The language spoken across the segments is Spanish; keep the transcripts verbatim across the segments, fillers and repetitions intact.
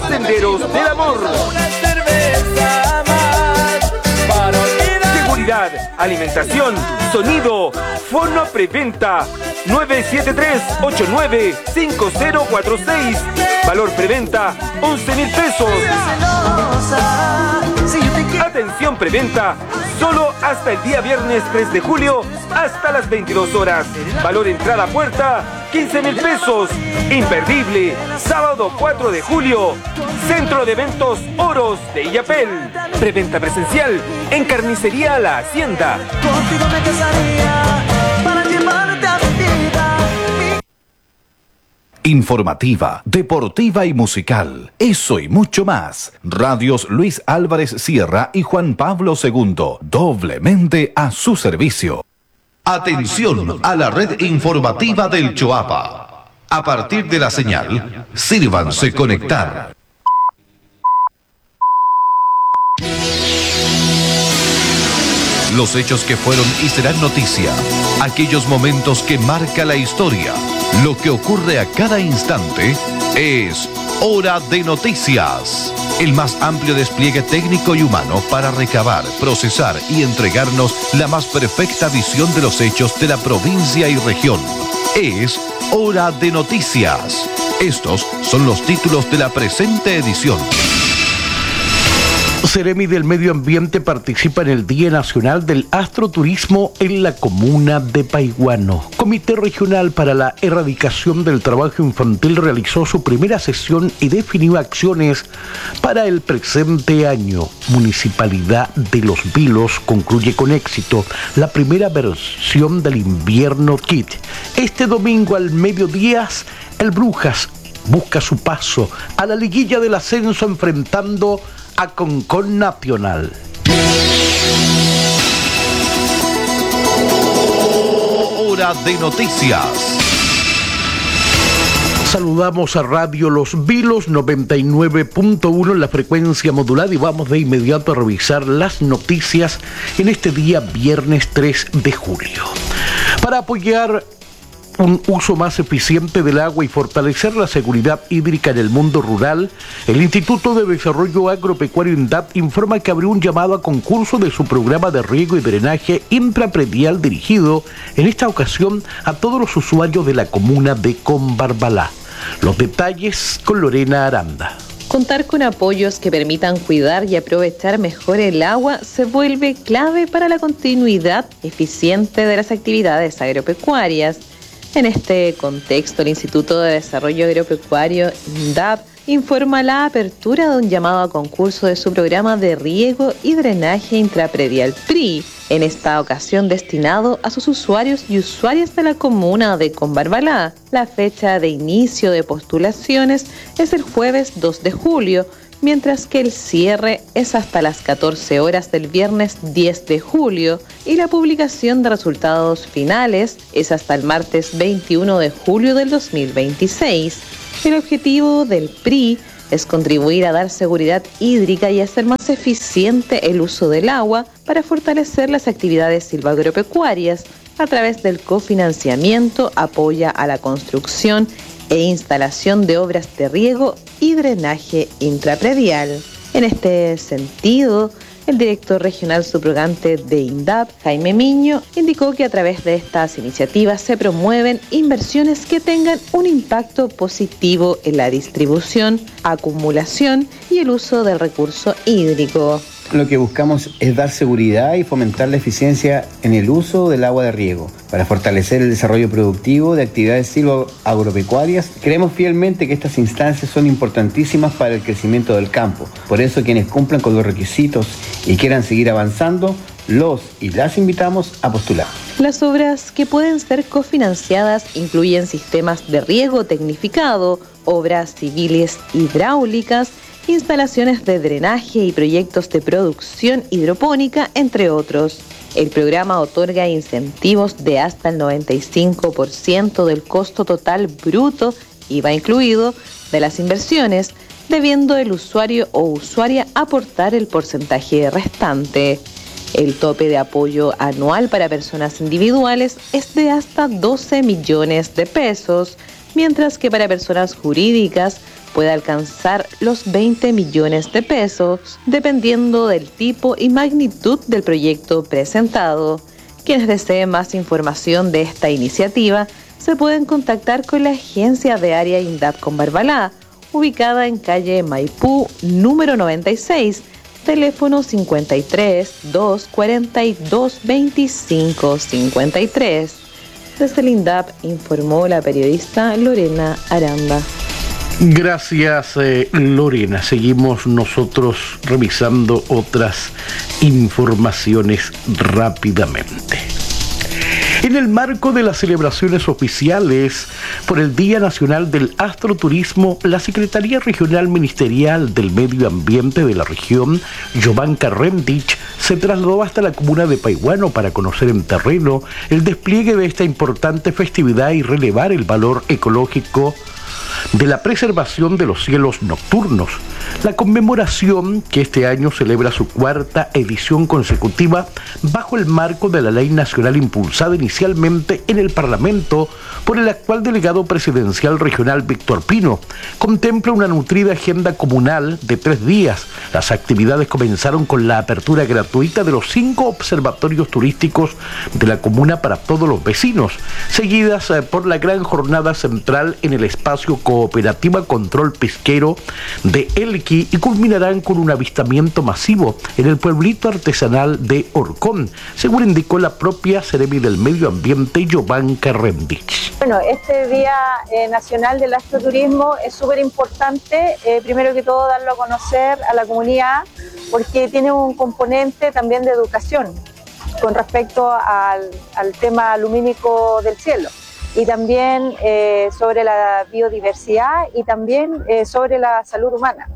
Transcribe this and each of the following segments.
senderos del amor. Seguridad, alimentación, sonido, fono preventa nueve siete tres, ocho nueve, cinco cero cuatro seis. Valor preventa once mil pesos. Atención preventa solo hasta el día viernes tres de julio hasta las veintidós horas. Valor entrada puerta quince mil pesos. Imperdible, sábado cuatro de julio, Centro de Eventos Oros de Illapel. Preventa presencial en Carnicería La Hacienda. Contigo me casaría para llevarte a mi vida. Informativa, deportiva y musical. Eso y mucho más. Radios Luis Álvarez Sierra y Juan Pablo segundo. Doblemente a su servicio. Atención a la red informativa del Choapa. A partir de la señal, sírvanse conectar. Los hechos que fueron y serán noticia. Aquellos momentos que marca la historia. Lo que ocurre a cada instante es Hora de Noticias. El más amplio despliegue técnico y humano para recabar, procesar y entregarnos la más perfecta visión de los hechos de la provincia y región. Es Hora de Noticias. Estos son los títulos de la presente edición. Seremi del Medio Ambiente participa en el Día Nacional del Astroturismo en la comuna de Paiguano. Comité Regional para la Erradicación del Trabajo Infantil realizó su primera sesión y definió acciones para el presente año. Municipalidad de Los Vilos concluye con éxito la primera versión del Invierno Kit. Este domingo al mediodía, el Brujas busca su paso a la liguilla del ascenso enfrentando a Concón Nacional. Hora de Noticias. Saludamos a Radio Los Vilos noventa y nueve punto uno en la frecuencia modulada y vamos de inmediato a revisar las noticias en este día viernes tres de julio. Para apoyar un uso más eficiente del agua y fortalecer la seguridad hídrica en el mundo rural, el Instituto de Desarrollo Agropecuario INDAP informa que abrió un llamado a concurso de su programa de riego y drenaje intrapredial dirigido, en esta ocasión, a todos los usuarios de la comuna de Combarbalá. Los detalles con Lorena Aranda. Contar con apoyos que permitan cuidar y aprovechar mejor el agua se vuelve clave para la continuidad eficiente de las actividades agropecuarias. En este contexto, el Instituto de Desarrollo Agropecuario, INDAP, informa la apertura de un llamado a concurso de su programa de riego y drenaje intrapredial P R I, en esta ocasión destinado a sus usuarios y usuarias de la comuna de Combarbalá. La fecha de inicio de postulaciones es el jueves dos de julio, mientras que el cierre es hasta las catorce horas del viernes diez de julio y la publicación de resultados finales es hasta el martes veintiuno de julio del dos mil veintiséis. El objetivo del P R I es contribuir a dar seguridad hídrica y hacer más eficiente el uso del agua para fortalecer las actividades silvagropecuarias. A través del cofinanciamiento apoya a la construcción e instalación de obras de riego y drenaje intrapredial. En este sentido, el director regional subrogante de INDAP, Jaime Miño, indicó que a través de estas iniciativas se promueven inversiones que tengan un impacto positivo en la distribución, acumulación y el uso del recurso hídrico. Lo que buscamos es dar seguridad y fomentar la eficiencia en el uso del agua de riego para fortalecer el desarrollo productivo de actividades silvoagropecuarias. Creemos fielmente que estas instancias son importantísimas para el crecimiento del campo. Por eso, quienes cumplan con los requisitos y quieran seguir avanzando, los y las invitamos a postular. Las obras que pueden ser cofinanciadas incluyen sistemas de riego tecnificado, obras civiles hidráulicas, instalaciones de drenaje y proyectos de producción hidropónica, entre otros. El programa otorga incentivos de hasta el noventa y cinco por ciento del costo total bruto, I V A incluido, de las inversiones, debiendo el usuario o usuaria aportar el porcentaje restante. El tope de apoyo anual para personas individuales es de hasta doce millones de pesos, mientras que para personas jurídicas puede alcanzar los veinte millones de pesos, dependiendo del tipo y magnitud del proyecto presentado. Quienes deseen más información de esta iniciativa se pueden contactar con la agencia de área INDAP con Barbalá, ubicada en calle Maipú número noventa y seis, teléfono cincuenta y tres, doscientos cuarenta y dos, veinticinco cincuenta y tres. Desde el INDAP informó la periodista Lorena Aranda. Gracias, eh, Lorena. Seguimos nosotros revisando otras informaciones rápidamente. En el marco de las celebraciones oficiales por el Día Nacional del Astroturismo, la Secretaría Regional Ministerial del Medio Ambiente de la región, Jovanka Rendich, se trasladó hasta la comuna de Paihuano para conocer en terreno el despliegue de esta importante festividad y relevar el valor ecológico de la preservación de los cielos nocturnos. La conmemoración, que este año celebra su cuarta edición consecutiva bajo el marco de la ley nacional impulsada inicialmente en el Parlamento por el actual delegado presidencial regional Víctor Pino, contempla una nutrida agenda comunal de tres días. Las actividades comenzaron con la apertura gratuita de los cinco observatorios turísticos de la comuna para todos los vecinos, seguidas por la gran jornada central en el espacio Cooperativa Control Pesquero de Elqui, y culminarán con un avistamiento masivo en el pueblito artesanal de Orcón, según indicó la propia Seremi del Medio Ambiente, Jovanka Rendich. Bueno, este Día eh, Nacional del Astroturismo es súper importante, eh, primero que todo darlo a conocer a la comunidad, porque tiene un componente también de educación con respecto al, al tema lumínico del cielo, y también eh, sobre la biodiversidad y también eh, sobre la salud humana.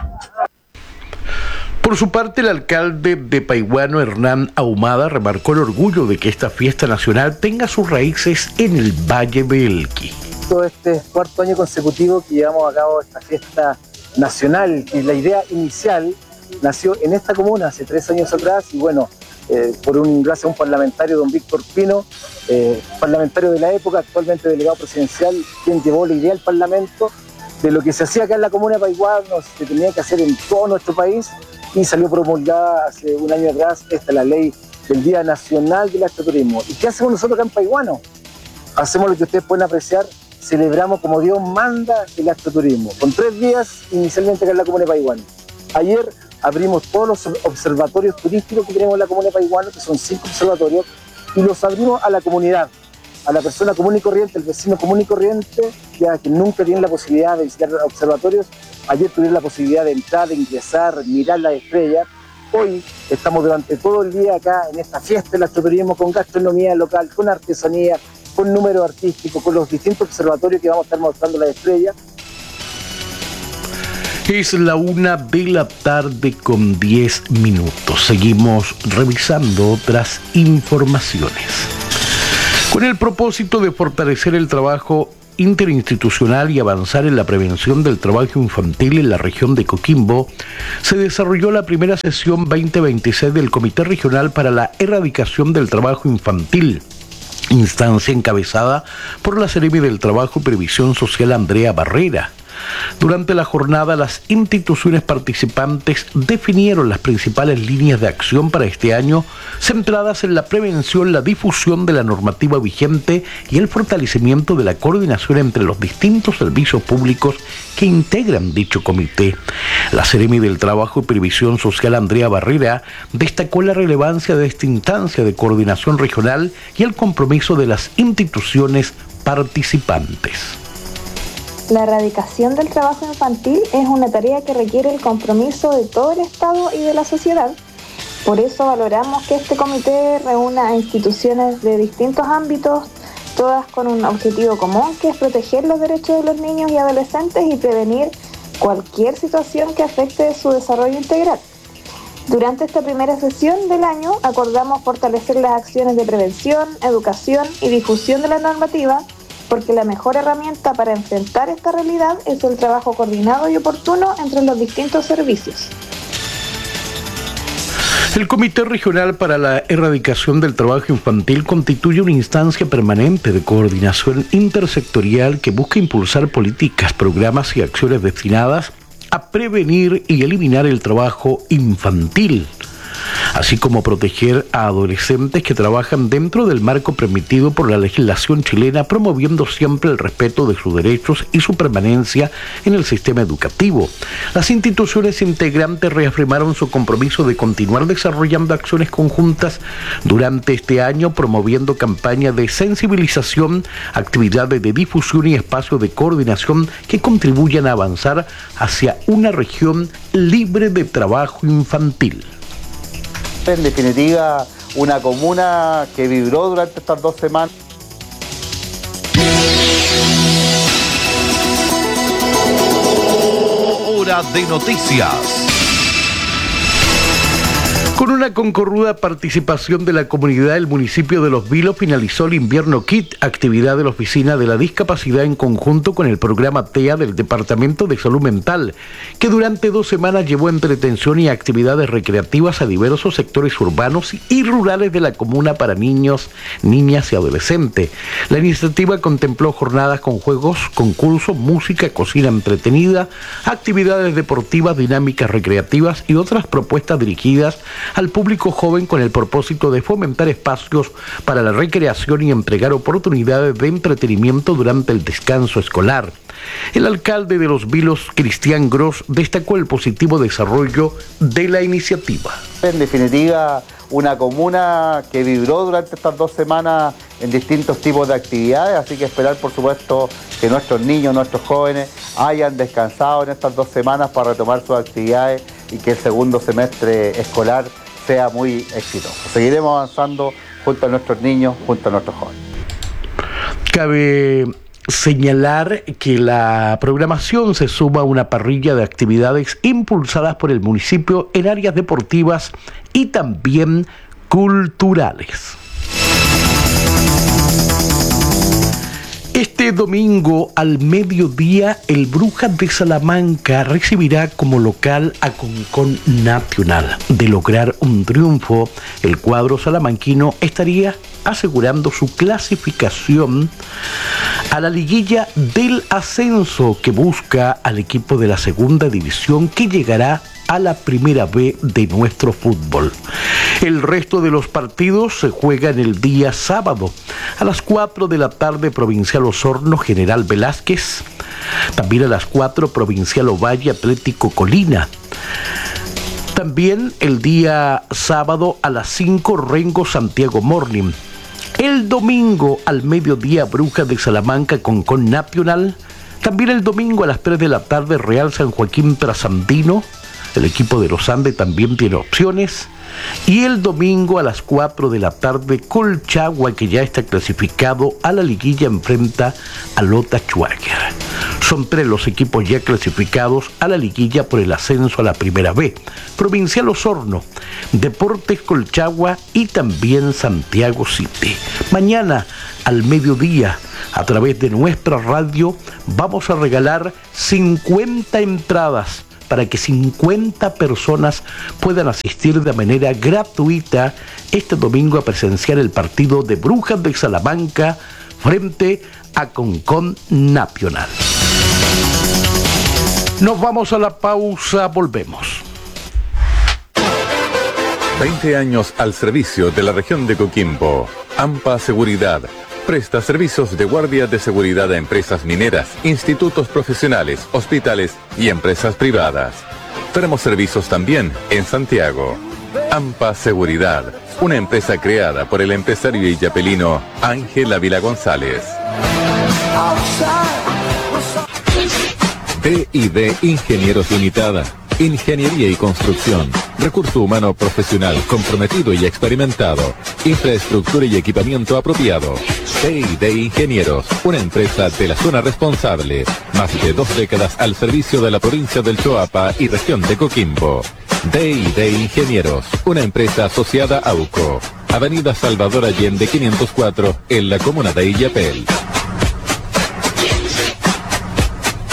Por su parte, el alcalde de Paihuano, Hernán Ahumada, remarcó el orgullo de que esta fiesta nacional tenga sus raíces en el Valle de Elqui. Este es cuarto año consecutivo que llevamos a cabo esta fiesta nacional, y la idea inicial nació en esta comuna hace tres años atrás, y bueno, eh, por un, gracias a un parlamentario, don Víctor Pino, eh, parlamentario de la época, actualmente delegado presidencial, quien llevó la idea al Parlamento de lo que se hacía acá en la comuna de Paihuano, se tenía que hacer en todo nuestro país, y salió promulgada hace un año atrás esta la ley del Día Nacional del Astroturismo. ¿Y qué hacemos nosotros acá en Paihuano? Hacemos lo que ustedes pueden apreciar, celebramos como Dios manda el astroturismo, con tres días inicialmente acá en la comuna de Paihuano. Ayer abrimos todos los observatorios turísticos que tenemos en la comuna de Paihuano, que son cinco observatorios, y los abrimos a la comunidad, a la persona común y corriente, el vecino común y corriente, ya que nunca tienen la posibilidad de visitar observatorios. Ayer tuvieron la posibilidad de entrar, de ingresar, mirar las estrellas. Hoy estamos durante todo el día acá en esta fiesta del astroturismo, con gastronomía local, con artesanía, con número artístico, con los distintos observatorios que vamos a estar mostrando las estrellas. Es la una de la tarde con diez minutos. Seguimos revisando otras informaciones. Con el propósito de fortalecer el trabajo interinstitucional y avanzar en la prevención del trabajo infantil en la región de Coquimbo, se desarrolló la primera sesión veinte veintiséis del Comité Regional para la Erradicación del Trabajo Infantil, instancia encabezada por la Seremi del Trabajo y Previsión Social Andrea Barrera. Durante la jornada, las instituciones participantes definieron las principales líneas de acción para este año, centradas en la prevención, la difusión de la normativa vigente y el fortalecimiento de la coordinación entre los distintos servicios públicos que integran dicho comité. La Seremi del Trabajo y Previsión Social Andrea Barrera destacó la relevancia de esta instancia de coordinación regional y el compromiso de las instituciones participantes. La erradicación del trabajo infantil es una tarea que requiere el compromiso de todo el Estado y de la sociedad. Por eso valoramos que este comité reúna a instituciones de distintos ámbitos, todas con un objetivo común, que es proteger los derechos de los niños y adolescentes y prevenir cualquier situación que afecte su desarrollo integral. Durante esta primera sesión del año acordamos fortalecer las acciones de prevención, educación y difusión de la normativa, porque la mejor herramienta para enfrentar esta realidad es el trabajo coordinado y oportuno entre los distintos servicios. El Comité Regional para la Erradicación del Trabajo Infantil constituye una instancia permanente de coordinación intersectorial que busca impulsar políticas, programas y acciones destinadas a prevenir y eliminar el trabajo infantil, así como proteger a adolescentes que trabajan dentro del marco permitido por la legislación chilena, promoviendo siempre el respeto de sus derechos y su permanencia en el sistema educativo. Las instituciones integrantes reafirmaron su compromiso de continuar desarrollando acciones conjuntas durante este año, promoviendo campañas de sensibilización, actividades de difusión y espacios de coordinación que contribuyan a avanzar hacia una región libre de trabajo infantil. En definitiva, una comuna que vibró durante estas dos semanas. Hora de noticias. Con una concurrida participación de la comunidad, el municipio de Los Vilos finalizó el invierno Kit, actividad de la Oficina de la Discapacidad en conjunto con el programa T E A del Departamento de Salud Mental, que durante dos semanas llevó entretención y actividades recreativas a diversos sectores urbanos y rurales de la comuna para niños, niñas y adolescentes. La iniciativa contempló jornadas con juegos, concursos, música, cocina entretenida, actividades deportivas, dinámicas recreativas y otras propuestas dirigidas al público joven con el propósito de fomentar espacios para la recreación y entregar oportunidades de entretenimiento durante el descanso escolar. El alcalde de Los Vilos, Cristian Gross, destacó el positivo desarrollo de la iniciativa. En definitiva, una comuna que vibró durante estas dos semanas en distintos tipos de actividades, así que esperar, por supuesto, que nuestros niños, nuestros jóvenes hayan descansado en estas dos semanas para retomar sus actividades y que el segundo semestre escolar sea muy exitoso. Seguiremos avanzando junto a nuestros niños, junto a nuestros jóvenes. Cabe señalar que la programación se suma a una parrilla de actividades impulsadas por el municipio en áreas deportivas y también culturales. Este domingo al mediodía, el Brujas de Salamanca recibirá como local a Concón Nacional. De lograr un triunfo, el cuadro salamanquino estaría asegurando su clasificación a la liguilla del ascenso que busca al equipo de la segunda división que llegará a la primera B de nuestro fútbol. El resto de los partidos se juegan el día sábado a las cuatro de la tarde, Provincial Osorno, General Velázquez. También a las cuatro, Provincial Ovalle, Atlético Colina. También el día sábado a las cinco, Rengo, Santiago Morning. El domingo al mediodía, Brujas de Salamanca, Concón Nacional. También el domingo a las tres de la tarde, Real San Joaquín Trasandino. El equipo de los Andes también tiene opciones. Y el domingo a las cuatro de la tarde, Colchagua, que ya está clasificado a la liguilla, enfrenta a Lota Schwager. Son tres los equipos ya clasificados a la liguilla por el ascenso a la primera B. Provincial Osorno, Deportes Colchagua y también Santiago City. Mañana al mediodía, a través de nuestra radio, vamos a regalar cincuenta entradas para que cincuenta personas puedan asistir de manera gratuita este domingo a presenciar el partido de Brujas de Salamanca frente a Concón Nacional. Nos vamos a la pausa, volvemos. veinte años al servicio de la región de Coquimbo. AMPA Seguridad presta servicios de guardia de seguridad a empresas mineras, institutos profesionales, hospitales y empresas privadas. Tenemos servicios también en Santiago. AMPA Seguridad, una empresa creada por el empresario illapelino Ángel Ávila González. D y D Ingenieros Limitada. Ingeniería y construcción. Recurso humano profesional comprometido y experimentado. Infraestructura y equipamiento apropiado. D y D Ingenieros, una empresa de la zona responsable. Más de dos décadas al servicio de la provincia del Choapa y región de Coquimbo. D y D Ingenieros, una empresa asociada a U C O. Avenida Salvador Allende quinientos cuatro, en la comuna de Illapel.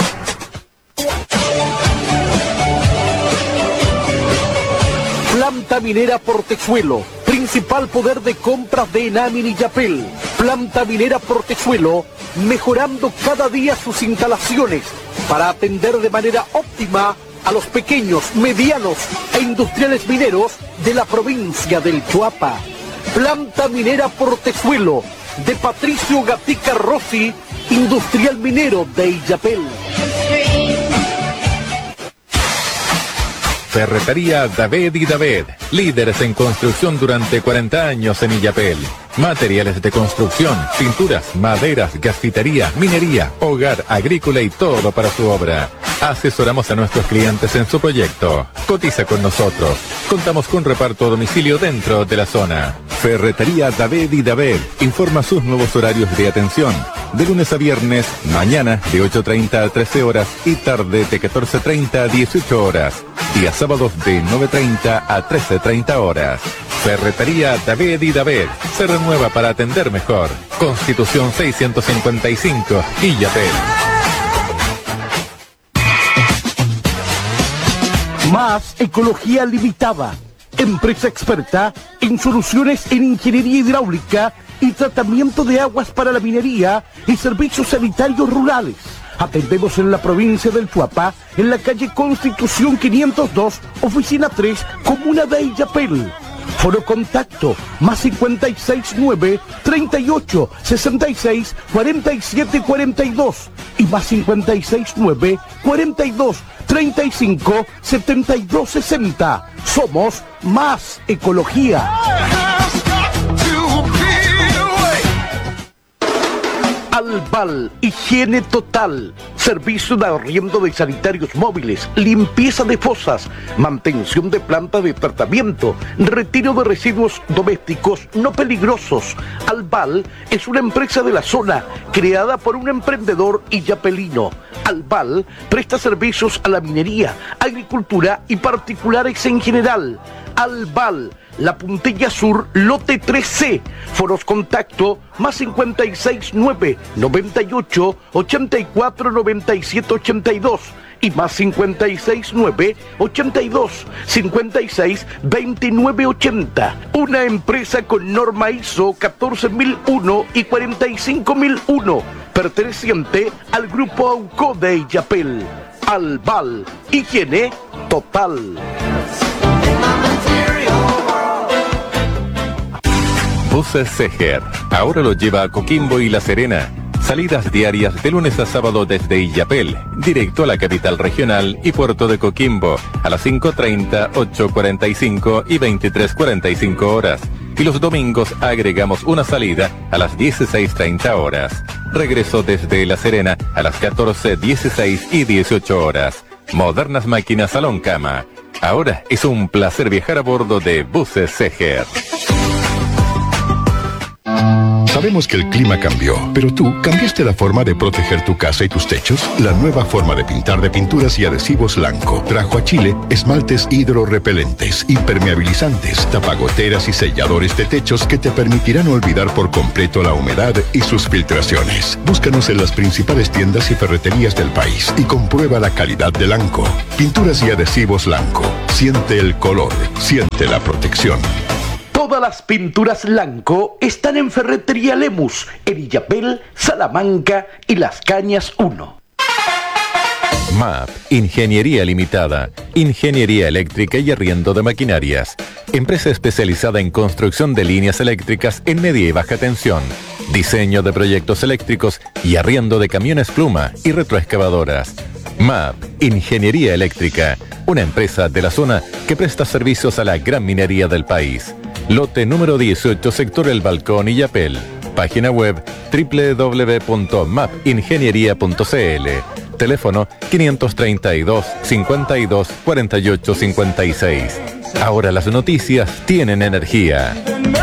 Planta Planta minera Portezuelo, principal poder de compras de Enamin y Yapel. Planta minera Portezuelo, mejorando cada día sus instalaciones para atender de manera óptima a los pequeños, medianos e industriales mineros de la provincia del Chuapa. Planta minera Portezuelo, de Patricio Gatica Rossi, industrial minero de Illapel. Ferretería David y David, líderes en construcción durante cuarenta años en Illapel. Materiales de construcción, pinturas, maderas, gasfitería, minería, hogar, agrícola y todo para su obra. Asesoramos a nuestros clientes en su proyecto. Cotiza con nosotros. Contamos con reparto a domicilio dentro de la zona. Ferretería David y David informa sus nuevos horarios de atención. De lunes a viernes, mañana de ocho treinta a trece horas y tarde de catorce treinta a dieciocho horas. Días sábados de nueve treinta a trece treinta horas. Ferretería David y David se renueva para atender mejor. Constitución seiscientos cincuenta y cinco, Illapel. Más Ecología Limitada, empresa experta en soluciones en ingeniería hidráulica y tratamiento de aguas para la minería y servicios sanitarios rurales. Atendemos en la provincia del Chuapa, en la calle Constitución quinientos dos, oficina tres, comuna de Illapel. Foro contacto, más cincuenta y seis nueve, treinta y ocho, sesenta y seis, cuarenta y siete cuarenta y dos y más cincuenta y seis nueve, cuarenta y dos, treinta y cinco, setenta y dos sesenta. Somos Más Ecología. Albal, higiene total, servicio de arriendo de sanitarios móviles, limpieza de fosas, mantención de planta de tratamiento, retiro de residuos domésticos no peligrosos. Albal es una empresa de la zona creada por un emprendedor illapelino. Albal presta servicios a la minería, agricultura y particulares en general. Albal, La Puntilla Sur, lote tres C. Foros contacto más cincuenta y seis nueve, noventa y ocho, ochenta y cuatro, noventa y siete, ochenta y dos y más cincuenta y seis nueve, ochenta y dos, cincuenta y seis, veintinueve ochenta. Una empresa con norma I S O catorce mil uno y cuarenta y cinco mil uno, perteneciente al grupo AUCO de Illapel. Albal, higiene total. Buses Seger, ahora lo lleva a Coquimbo y La Serena. Salidas diarias de lunes a sábado desde Illapel, directo a la capital regional y puerto de Coquimbo, a las cinco treinta, ocho cuarenta y cinco y veintitrés cuarenta y cinco horas. Y los domingos agregamos una salida a las dieciséis treinta horas. Regreso desde La Serena a las catorce, dieciséis y dieciocho horas. Modernas máquinas salón cama. Ahora es un placer viajar a bordo de Buses Seger. Sabemos que el clima cambió, pero tú cambiaste la forma de proteger tu casa y tus techos. La nueva forma de pintar de Pinturas y Adhesivos Lanco trajo a Chile esmaltes hidrorrepelentes, impermeabilizantes, tapagoteras y selladores de techos que te permitirán olvidar por completo la humedad y sus filtraciones. Búscanos en las principales tiendas y ferreterías del país y comprueba la calidad de Lanco. Pinturas y Adhesivos Lanco. Siente el color, siente la protección. Todas las pinturas Lanco están en Ferretería Lemus, en Illapel, Salamanca y Las Cañas uno. M A P, Ingeniería Limitada, Ingeniería Eléctrica y Arriendo de Maquinarias. Empresa especializada en construcción de líneas eléctricas en media y baja tensión, diseño de proyectos eléctricos y arriendo de camiones pluma y retroexcavadoras. M A P, Ingeniería Eléctrica, una empresa de la zona que presta servicios a la gran minería del país. Lote número dieciocho, sector El Balcón, Illapel. Página web doble u doble u doble u punto map ingeniería punto c l. Teléfono quinientos treinta y dos, cincuenta y dos, cuarenta y ocho, cincuenta y seis. Ahora las noticias tienen energía.